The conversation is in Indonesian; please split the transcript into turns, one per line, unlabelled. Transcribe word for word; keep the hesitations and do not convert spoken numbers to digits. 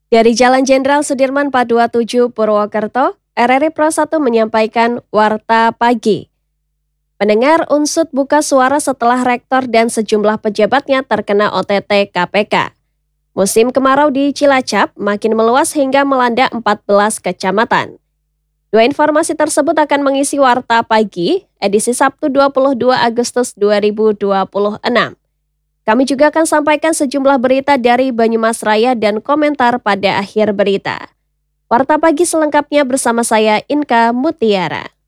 Dari Jalan Jenderal Sudirman empat dua tujuh Purwokerto, R R I Pro satu menyampaikan Warta Pagi. Pendengar Unsut buka suara setelah rektor dan sejumlah pejabatnya terkena O T T K P K. Musim kemarau di Cilacap makin meluas hingga melanda empat belas kecamatan. Dua informasi tersebut akan mengisi Warta Pagi, edisi Sabtu dua puluh dua Agustus dua ribu dua puluh enam. Kami juga akan sampaikan sejumlah berita dari Banyumas Raya dan komentar pada akhir berita. Warta Pagi selengkapnya bersama saya Inka Mutiara.